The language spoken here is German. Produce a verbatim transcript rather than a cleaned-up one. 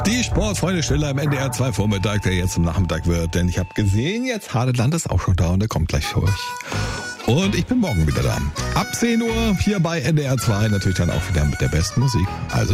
Die Sportfreunde Stiller im N D R zwei Vormittag, der jetzt zum Nachmittag wird. Denn ich habe gesehen, jetzt Hadeland ist auch schon da und der kommt gleich für euch. Und ich bin morgen wieder da. Ab zehn Uhr hier bei N D R zwei natürlich dann auch wieder mit der besten Musik. Also